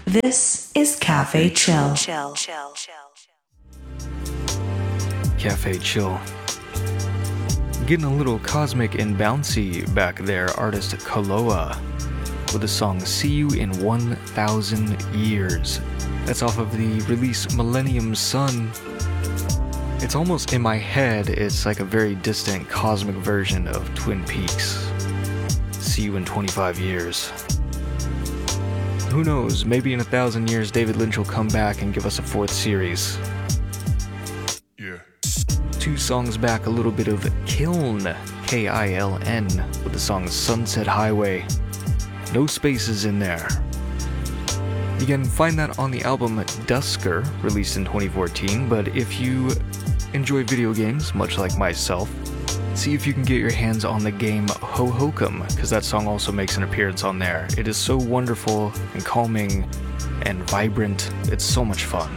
This is Cafe Chill. Cafe Chill. Getting a little cosmic and bouncy back there, artist Kaloa with the song See You in 1,000 Years. That's off of the release Millennium Sun. It's almost in my head, it's like a very distant cosmic version of Twin Peaks. See you in 25 years. Who knows, maybe in 1,000 years David Lynch will come back and give us a fourth series. Yeah. 2 songs back, a little bit of Kiln, K-I-L-N, with the song Sunset Highway. No spaces in there. You can find that on the album Dusker, released in 2014, but if you enjoy video games, much like myself, see if you can get your hands on the game Hohokum, because that song also makes an appearance on there. It is so wonderful and calming and vibrant. It's so much fun.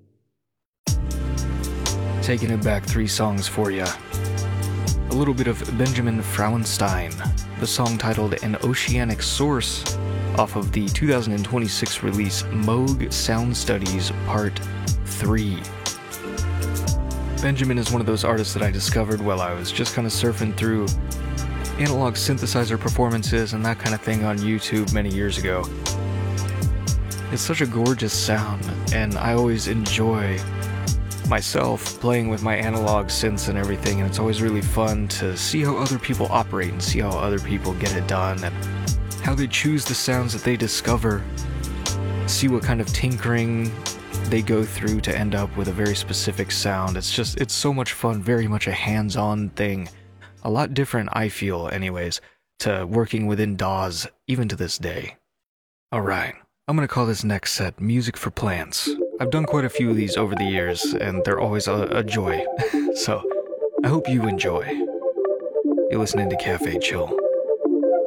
Taking it back 3 songs for you. A little bit of Benjamin Frauenstein, the song titled An Oceanic Source, off of the 2026 release Moog Sound Studies Part 3. Benjamin is one of those artists that I discovered while I was just kind of surfing through analog synthesizer performances and that kind of thing on YouTube many years ago. It's such a gorgeous sound, and I always enjoy myself playing with my analog synths and everything, and it's always really fun to see how other people operate and see how other people get it done and how they choose the sounds that they discover, see what kind of tinkering they go through to end up with a very specific sound. It's so much fun, very much a hands-on thing. A lot different, I feel, anyways, to working within DAWs, even to this day. Alright, I'm gonna call this next set Music for Plants. I've done quite a few of these over the years, and they're always a joy. So, I hope you enjoy. You're listening to Cafe Chill.